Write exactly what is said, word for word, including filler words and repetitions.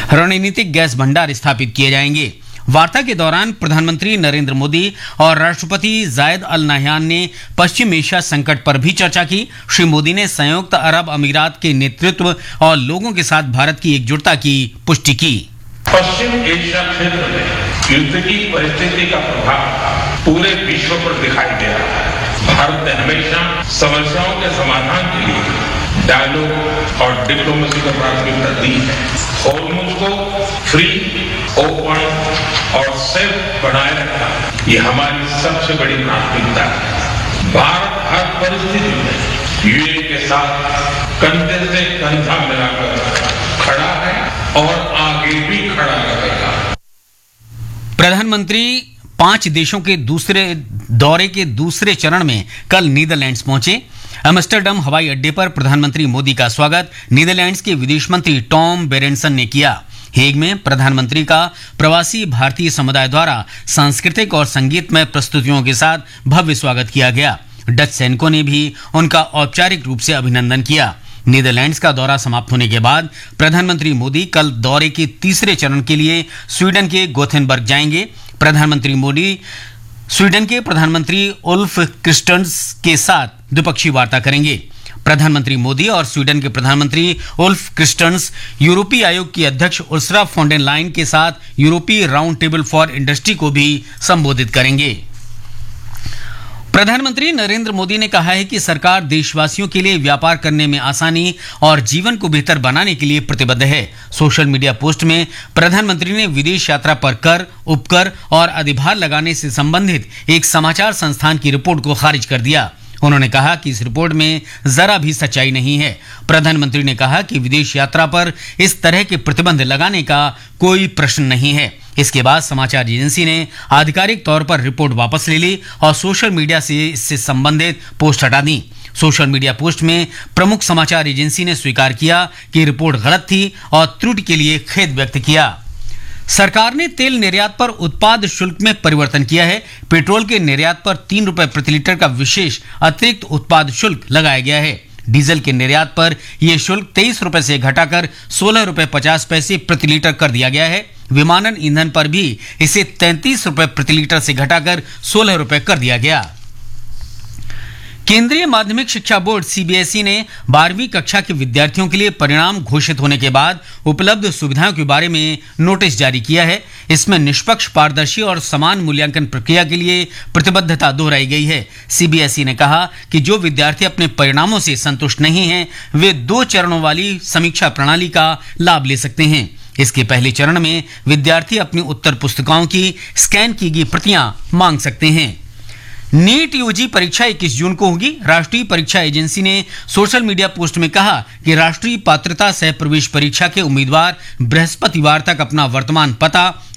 रणनीतिक गैस भंडार स्थापित किए जाएंगे। वार्ता के दौरान प्रधानमंत्री नरेंद्र मोदी और राष्ट्रपति जायद अल नाह्यान ने पश्चिम एशिया संकट पर भी चर्चा की। श्री मोदी ने संयुक्त अरब अमीरात के नेतृत्व और लोगों के साथ भारत की एकजुटता की पुष्टि की। पश्चिम एशिया क्षेत्र में युद्ध की परिस्थिति का प्रभाव पूरे विश्व पर दिखाई दे रहा है। भारत ने हमेशा समस्याओं के समाधान के लिए डायलॉग और डिप्लोमेसी को प्राथमिकता दी है। होर्मुज़ को फ्री, ओपन और सेफ बनाए रखना ये हमारी सबसे बड़ी प्राथमिकता है। भारत हर परिस्थिति में यूएई के साथ कंधे से कंधा मिलाकर खड़ा है और आगे भी खड़ा रहेगा। प्रधानमंत्री पांच देशों के दूसरे दौरे के दूसरे चरण में कल नीदरलैंड्स पहुंचे। एम्स्टर्डम हवाई अड्डे पर प्रधानमंत्री मोदी का स्वागत नीदरलैंड्स के विदेश मंत्री टॉम बेरेंसन ने किया। हेग में प्रधानमंत्री का प्रवासी भारतीय समुदाय द्वारा सांस्कृतिक और संगीतमय प्रस्तुतियों के साथ भव्य स्वागत किया गया। डच सैनिकों ने भी उनका औपचारिक रूप से अभिनंदन किया। नीदरलैंड्स का दौरा समाप्त होने के बाद प्रधानमंत्री मोदी कल दौरे के तीसरे चरण के लिए स्वीडन के गोथेनबर्ग जाएंगे। प्रधानमंत्री मोदी स्वीडन के प्रधानमंत्री उल्फ क्रिस्टन्स के साथ द्विपक्षीय वार्ता करेंगे। प्रधानमंत्री मोदी और स्वीडन के प्रधानमंत्री उल्फ क्रिस्टन्स यूरोपीय आयोग की अध्यक्ष उर्सुला फॉन डर लायन के साथ यूरोपीय राउंड टेबल फॉर इंडस्ट्री को भी संबोधित करेंगे। प्रधानमंत्री नरेंद्र मोदी ने कहा है कि सरकार देशवासियों के लिए व्यापार करने में आसानी और जीवन को बेहतर बनाने के लिए प्रतिबद्ध है। सोशल मीडिया पोस्ट में प्रधानमंत्री ने विदेश यात्रा पर कर, उपकर और अधिभार लगाने से संबंधित एक समाचार संस्थान की रिपोर्ट को खारिज कर दिया। उन्होंने कहा कि इस रिपोर्ट में जरा भी सच्चाई नहीं है। प्रधानमंत्री ने कहा कि विदेश यात्रा पर इस तरह के प्रतिबंध लगाने का कोई प्रश्न नहीं है। इसके बाद समाचार एजेंसी ने आधिकारिक तौर पर रिपोर्ट वापस ले ली और सोशल मीडिया से इससे संबंधित पोस्ट हटा दी। सोशल मीडिया पोस्ट में प्रमुख समाचार एजेंसी ने स्वीकार किया कि रिपोर्ट गलत थी और त्रुटि के लिए खेद व्यक्त किया। सरकार ने तेल निर्यात पर उत्पाद शुल्क में परिवर्तन किया है। पेट्रोल के निर्यात पर तीन रुपए प्रति लीटर का विशेष अतिरिक्त उत्पाद शुल्क लगाया गया है। डीजल के निर्यात पर यह शुल्क तेईस रुपए से घटाकर सोलह रुपए पचास पैसे प्रति लीटर कर दिया गया है। विमानन ईंधन पर भी इसे तैंतीस रुपए प्रति लीटर से घटाकर सोलह रुपए कर दिया गया। केंद्रीय माध्यमिक शिक्षा बोर्ड सीबीएसई ने बारहवीं कक्षा के विद्यार्थियों के लिए परिणाम घोषित होने के बाद उपलब्ध सुविधाओं के बारे में नोटिस जारी किया है। इसमें निष्पक्ष, पारदर्शी और समान मूल्यांकन प्रक्रिया के लिए प्रतिबद्धता दोहराई गई है। सीबीएसई ने कहा कि जो विद्यार्थी अपने परिणामों से संतुष्ट नहीं हैं, वे दो चरणों वाली समीक्षा प्रणाली का लाभ ले सकते हैं। इसके पहले चरण में विद्यार्थी अपनी उत्तर पुस्तिकाओं की स्कैन की गई प्रतियां मांग सकते हैं। नीट यूजी परीक्षा इक्कीस जून को होगी। राष्ट्रीय परीक्षा एजेंसी ने सोशल मीडिया पोस्ट में कहा कि राष्ट्रीय पात्रता सह प्रवेश परीक्षा के उम्मीदवार बृहस्पतिवार तक अपना वर्तमान पता